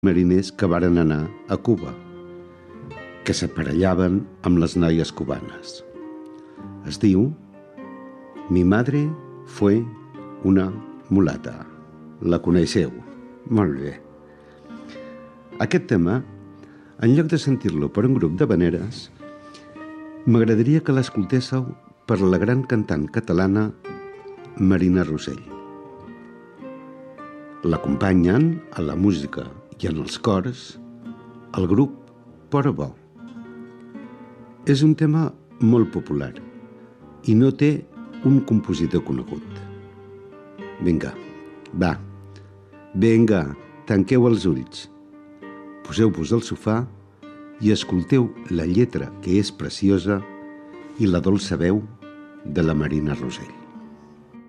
mariners que varen anar a Cuba, que s'aparellaven amb les noies cubanes. Es diu Mi madre fue una mulata. La coneixeu? Molt bé. Aquest tema, en lloc de sentir-lo per un grup de veneres, m'agradaria que l'escoltéssiu per la gran cantant catalana Marina Rosell. L'acompanyen a la música i en els cors el grup Porobó. És un tema molt popular i no té un compositor conegut. Vinga, tanqueu els ulls, poseu-vos al sofà i escolteu la lletra, que és preciosa, i la dolça veu de la Marina Rosell.